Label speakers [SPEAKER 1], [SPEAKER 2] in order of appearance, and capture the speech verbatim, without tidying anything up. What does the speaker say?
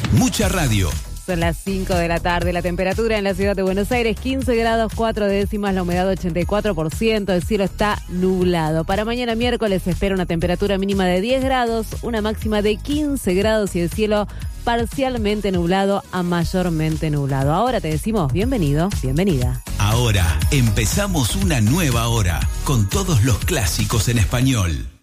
[SPEAKER 1] Mucha radio.
[SPEAKER 2] Son las cinco de la tarde, la temperatura en la ciudad de Buenos Aires, quince grados, cuatro décimas, la humedad ochenta y cuatro por ciento, el cielo está nublado. Para mañana miércoles se espera una temperatura mínima de diez grados, una máxima de quince grados y el cielo parcialmente nublado a mayormente nublado. Ahora te decimos bienvenido, bienvenida.
[SPEAKER 1] Ahora empezamos una nueva hora con todos los clásicos en español.